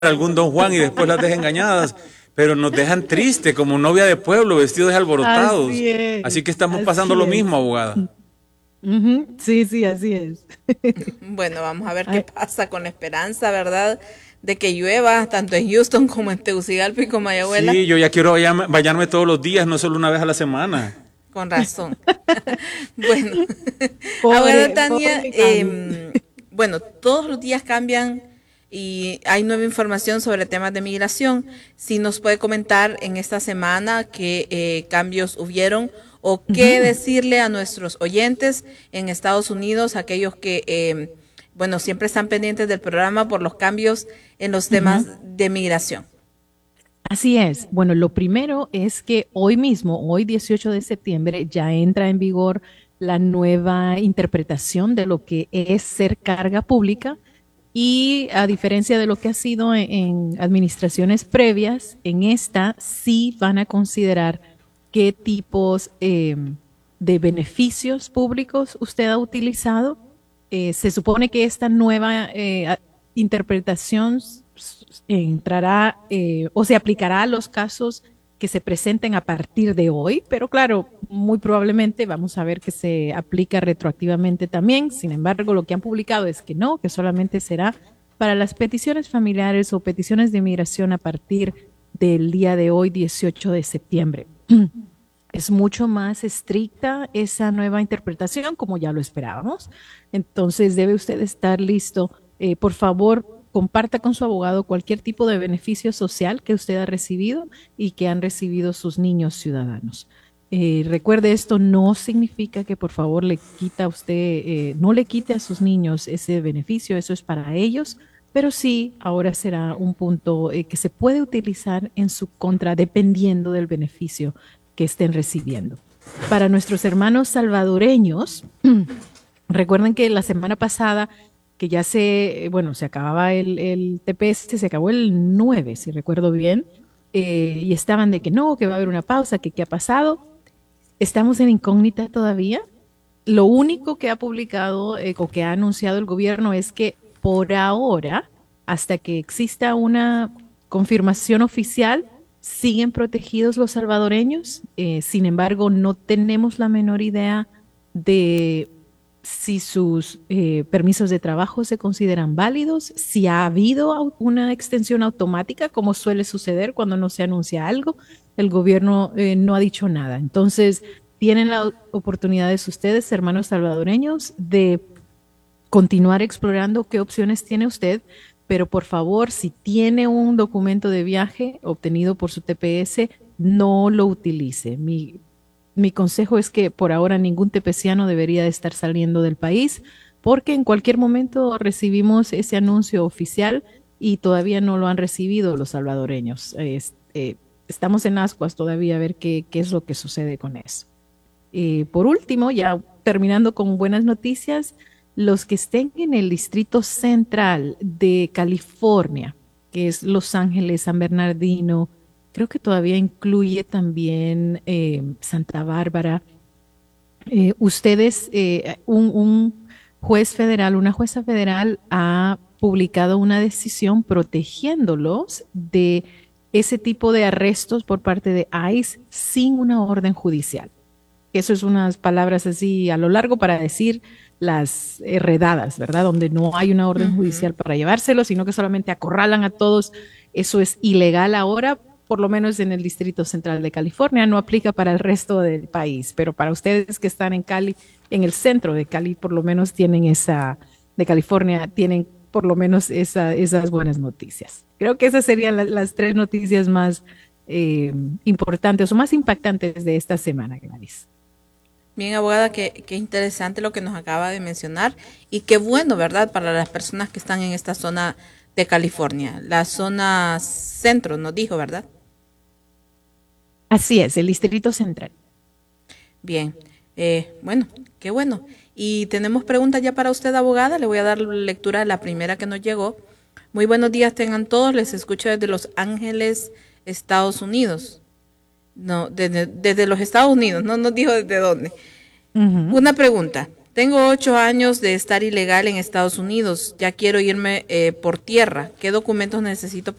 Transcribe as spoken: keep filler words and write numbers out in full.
algún Don Juan y después las deja engañadas, pero nos dejan triste como novia de pueblo, vestidos alborotados. Así es, Así que estamos pasando así lo es. mismo, abogada. Ujú, sí, sí, así es. Bueno, vamos a ver qué Ay, pasa con la esperanza, ¿verdad? De que llueva tanto en Houston como en Tegucigalpa y con Mayagüela. Sí, yo ya quiero bañarme, bañarme todos los días, no solo una vez a la semana. Con razón. Bueno, abogada pobre, Tania, pobre Gaby. eh, bueno, todos los días cambian y hay nueva información sobre temas de migración. Si nos puede comentar en esta semana qué eh, cambios hubieron o qué Ujú. decirle a nuestros oyentes en Estados Unidos, aquellos que, eh, bueno, siempre están pendientes del programa por los cambios en los temas Ujú. de migración. Así es. Bueno, lo primero es que hoy mismo, hoy dieciocho de septiembre, ya entra en vigor la nueva interpretación de lo que es ser carga pública y a diferencia de lo que ha sido en, en administraciones previas, en esta sí van a considerar qué tipos eh, de beneficios públicos usted ha utilizado. Eh, se supone que esta nueva eh, a- interpretación s- s- entrará eh, o se aplicará a los casos que se presenten a partir de hoy, pero claro, muy probablemente vamos a ver que se aplica retroactivamente también. Sin embargo, lo que han publicado es que no, que solamente será para las peticiones familiares o peticiones de migración a partir del día de hoy, dieciocho de septiembre. Es mucho más estricta esa nueva interpretación, como ya lo esperábamos. Entonces debe usted estar listo. Eh, por favor, comparta con su abogado cualquier tipo de beneficio social que usted ha recibido y que han recibido sus niños ciudadanos. Eh, recuerde, esto no significa que por favor le quita a usted, eh, no le quite a sus niños ese beneficio, eso es para ellos, pero sí ahora será un punto eh, que se puede utilizar en su contra dependiendo del beneficio que estén recibiendo. Para nuestros hermanos salvadoreños, recuerden que la semana pasada, que ya se, bueno, se acababa el, el T P S, se acabó el nueve, si recuerdo bien, eh, y estaban de que no, que va a haber una pausa, que qué ha pasado. Estamos en incógnita todavía. Lo único que ha publicado eh, o que ha anunciado el gobierno es que por ahora, hasta que exista una confirmación oficial, siguen protegidos los salvadoreños. Eh, sin embargo, no tenemos la menor idea de si sus eh, permisos de trabajo se consideran válidos, si ha habido au- una extensión automática, como suele suceder cuando no se anuncia algo. El gobierno eh, no ha dicho nada. Entonces, tienen la oportunidades ustedes, hermanos salvadoreños, de continuar explorando qué opciones tiene usted, pero por favor, si tiene un documento de viaje obtenido por su T P S, no lo utilice. Mi, mi consejo es que por ahora ningún tepeciano debería de estar saliendo del país, porque en cualquier momento recibimos ese anuncio oficial y todavía no lo han recibido los salvadoreños. Es- eh, estamos en ascuas todavía a ver qué, qué es lo que sucede con eso. Eh, por último, ya terminando con buenas noticias, los que estén en el distrito central de California, que es Los Ángeles, San Bernardino, creo que todavía incluye también eh, Santa Bárbara. Eh, ustedes, eh, un, un juez federal, una jueza federal ha publicado una decisión protegiéndolos de ese tipo de arrestos por parte de ICE sin una orden judicial. Eso es unas palabras así a lo largo para decir las enredadas, ¿verdad? Donde no hay una orden Ujú. judicial para llevárselo, sino que solamente acorralan a todos. Eso es ilegal ahora, por lo menos en el Distrito Central de California. No aplica para el resto del país, pero para ustedes que están en Cali, en el centro de Cali, por lo menos tienen esa, de California, tienen por lo menos esa, esas buenas noticias. Creo que esas serían la, las tres noticias más eh, importantes o más impactantes de esta semana, Gladys. Bien, abogada, qué, qué interesante lo que nos acaba de mencionar y qué bueno, ¿verdad? Para las personas que están en esta zona de California, la zona centro, nos dijo, ¿verdad? Así es, el Distrito Central. Bien, eh, bueno, qué bueno. Y tenemos preguntas ya para usted, abogada. Le voy a dar lectura a la primera que nos llegó. Muy buenos días tengan todos. Les escucho desde Los Ángeles, Estados Unidos. No, desde, desde los Estados Unidos, no nos dijo desde dónde. Ujú. Una pregunta. Tengo ocho años de estar ilegal en Estados Unidos. Ya quiero irme eh, por tierra. ¿Qué documentos necesito